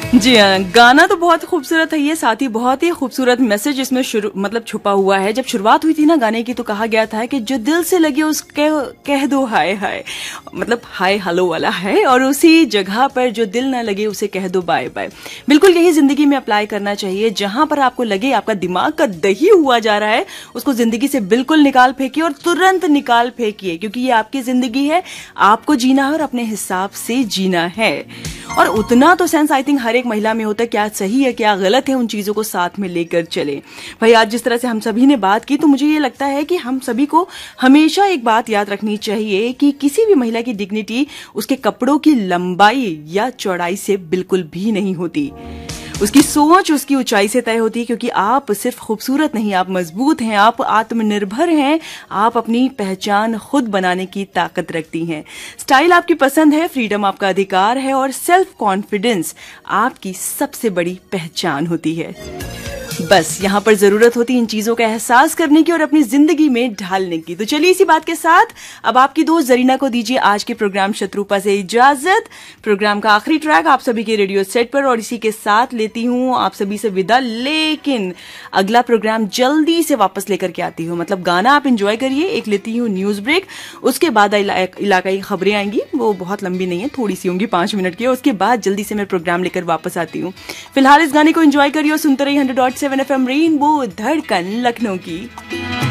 जी हाँ, गाना तो बहुत खूबसूरत है ये, साथ ही बहुत ही खूबसूरत मैसेज इसमें मतलब छुपा हुआ है। जब शुरुआत हुई थी ना गाने की तो कहा गया था कि जो दिल से लगे उसके कह दो हाय हाय, मतलब हाय हेलो वाला है, और उसी जगह पर जो दिल ना लगे उसे कह दो बाय बाय। बिल्कुल यही जिंदगी में अप्लाई करना चाहिए। जहां पर आपको लगे आपका दिमाग का दही हुआ जा रहा है उसको जिंदगी से बिल्कुल निकाल फेंकिए, और तुरंत निकाल फेंकिए, क्योंकि ये आपकी जिंदगी है, आपको जीना है और अपने हिसाब से जीना है। और उतना तो सेंस आई थिंक हर एक महिला में होता है, क्या सही है क्या गलत है, उन चीजों को साथ में लेकर चले। भाई आज जिस तरह से हम सभी ने बात की तो मुझे ये लगता है कि हम सभी को हमेशा एक बात याद रखनी चाहिए कि किसी भी महिला की डिग्निटी उसके कपड़ों की लंबाई या चौड़ाई से बिल्कुल भी नहीं होती। उसकी सोच उसकी ऊंचाई से तय होती है, क्योंकि आप सिर्फ खूबसूरत नहीं, आप मजबूत हैं, आप आत्मनिर्भर हैं, आप अपनी पहचान खुद बनाने की ताकत रखती हैं। स्टाइल आपकी पसंद है, फ्रीडम आपका अधिकार है, और सेल्फ कॉन्फिडेंस आपकी सबसे बड़ी पहचान होती है। बस यहाँ पर जरूरत होती है इन चीजों का एहसास करने की और अपनी जिंदगी में ढालने की। तो चलिए इसी बात के साथ अब आपकी दोस्त जरीना को दीजिए आज के प्रोग्राम शत्रुपा से इजाजत। प्रोग्राम का आखिरी ट्रैक आप सभी के रेडियो सेट पर, और इसी के साथ लेती हूँ आप सभी से विदा। लेकिन अगला प्रोग्राम जल्दी से वापस लेकर के आती हूँ, मतलब गाना आप इंजॉय करिए, एक लेती हूँ न्यूज ब्रेक, उसके बाद इलाकाई खबरें आएंगी, वो बहुत लंबी नहीं है, थोड़ी सी होंगी 5 मिनट की, उसके बाद जल्दी से मैं प्रोग्राम लेकर वापस आती हूँ। फिलहाल इस गाने को एंजॉय करिए और सुनते रहिए 100.7 FM रेनबो धड़कन लखनऊ की।